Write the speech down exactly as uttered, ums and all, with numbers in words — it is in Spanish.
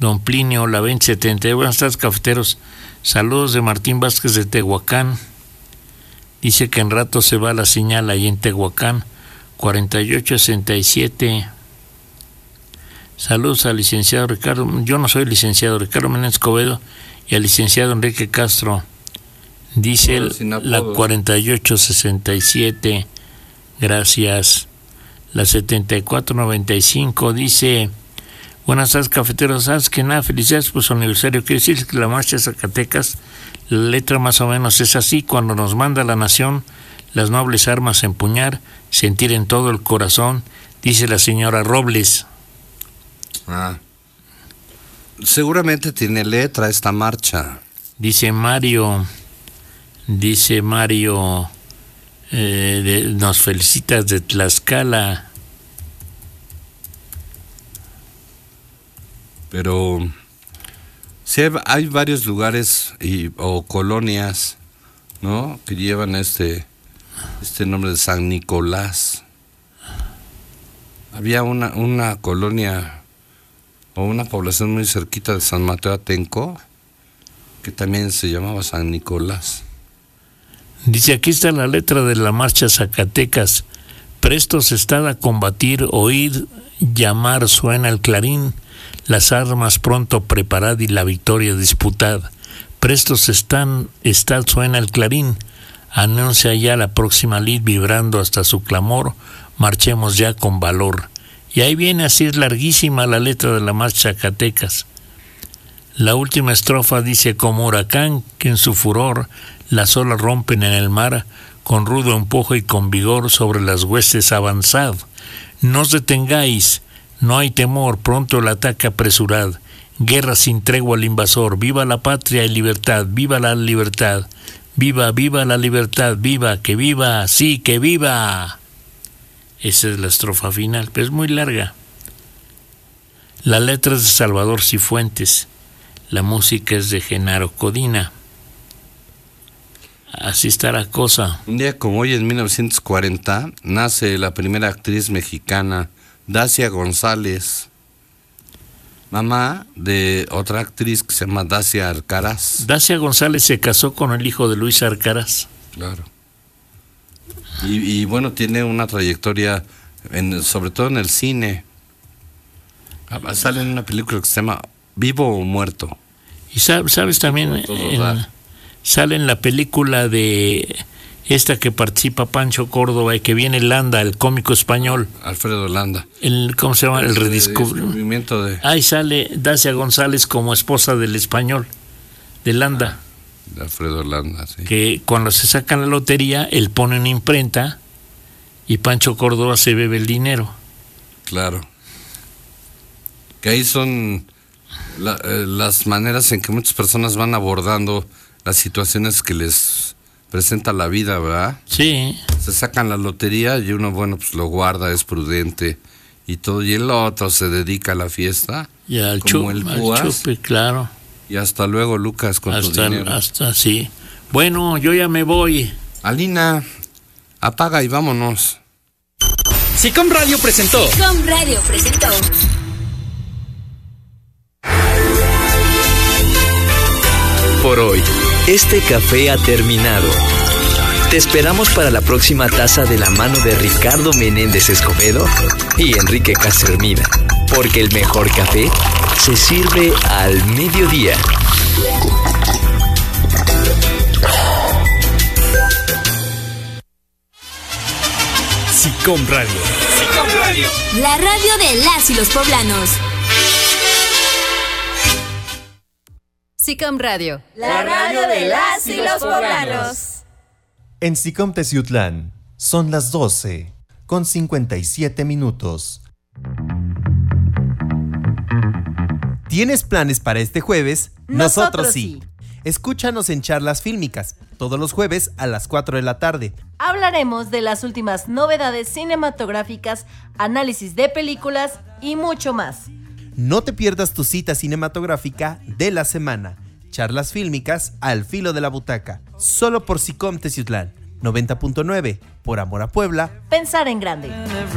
Don Plinio, la veinte setenta. Buenas tardes, cafeteros. Saludos de Martín Vázquez de Tehuacán. Dice que en rato se va la señal ahí en Tehuacán. cuarenta y ocho sesenta y siete. Saludos al licenciado Ricardo. Yo no soy licenciado Ricardo Menéndez Escobedo y al licenciado Enrique Castro. Dice el, la cuarenta y ocho sesenta y siete. Gracias. La setenta y cuatro noventa y cinco dice: buenas tardes, cafeteros. ¿Sabes que nada? Felicidades por su aniversario. Quiere decir que la marcha de Zacatecas, la letra más o menos es así: cuando nos manda la nación las nobles armas a empuñar, sentir en todo el corazón, dice la señora Robles. Ah, seguramente tiene letra esta marcha. Dice Mario, dice Mario, eh, de, nos felicitas de Tlaxcala. Pero sí hay, hay varios lugares y, o colonias, ¿no?, que llevan este, este nombre de San Nicolás. Había una, una colonia o una población muy cerquita de San Mateo Atenco que también se llamaba San Nicolás. Dice, aquí está la letra de la marcha Zacatecas: prestos estad a combatir, oíd llamar suena el clarín, las armas pronto preparad y la victoria disputad. Prestos están, estad suena el clarín, anuncia ya la próxima lid vibrando hasta su clamor, marchemos ya con valor. Y ahí viene, así es larguísima la letra de la marcha Zacatecas. La última estrofa dice: como huracán que en su furor las olas rompen en el mar, con rudo empujo y con vigor sobre las huestes avanzad. No os detengáis, no hay temor, pronto el ataque apresurad. Guerra sin tregua al invasor, viva la patria y libertad, viva la libertad, viva, viva la libertad, viva, que viva, sí, que viva. Esa es la estrofa final, pero es muy larga. La letra es de Salvador Cifuentes, la música es de Genaro Codina. Así está la cosa. Un día como hoy, en mil novecientos cuarenta, nace la primera actriz mexicana, Dacia González, mamá de otra actriz que se llama Dacia Arcaraz. Dacia González se casó con el hijo de Luis Arcaraz. Claro. Y, y bueno, tiene una trayectoria, en, sobre todo en el cine. Sale en una película que se llama Vivo o Muerto. Y sabes, sabes también, en, sale en la película de esta que participa Pancho Córdoba y que viene Landa, el cómico español. Alfredo Landa. El, ¿Cómo se llama? El, el redescubrimiento de... Ahí sale Dacia González como esposa del español, de Landa. Ah. De Alfredo Landa, sí. Que cuando se sacan la lotería, él pone una imprenta y Pancho Córdoba se bebe el dinero. Claro. Que ahí son la, eh, las maneras en que muchas personas van abordando las situaciones que les presenta la vida, ¿verdad? Sí. Se sacan la lotería y uno, bueno, pues lo guarda, es prudente y todo, y el otro se dedica a la fiesta. Y al, como chup, el al Púas, chupe, claro. Y hasta luego, Lucas, con hasta, tu dinero. Hasta sí. Bueno, yo ya me voy. Alina, apaga y vámonos. SICOM Radio presentó. SICOM Radio presentó. Por hoy, este café ha terminado. Te esperamos para la próxima taza de la mano de Ricardo Menéndez Escobedo y Enrique Castro Hermida, porque el mejor café se sirve al mediodía. SICOM Radio. SICOM Radio. La radio de las y los poblanos. SICOM Radio. La radio de las y los poblanos. En SICOM Teciutlán son las doce con cincuenta y siete minutos. ¿Tienes planes para este jueves? Nosotros, Nosotros sí. sí. Escúchanos en Charlas Fílmicas, todos los jueves a las cuatro de la tarde. Hablaremos de las últimas novedades cinematográficas, análisis de películas y mucho más. No te pierdas tu cita cinematográfica de la semana. Charlas Fílmicas al filo de la butaca. Solo por SICOM Teciutlán. noventa punto nueve. Por amor a Puebla. Pensar en grande.